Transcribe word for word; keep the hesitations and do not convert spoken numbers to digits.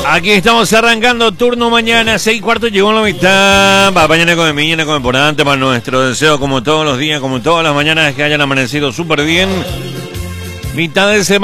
Aquí estamos arrancando turno mañana, seis cuartos, llegó la mitad. Va, mañana come mañana come por antes, para nuestro deseo, como todos los días, como todas las mañanas, que hayan amanecido súper bien. Mitad de semana.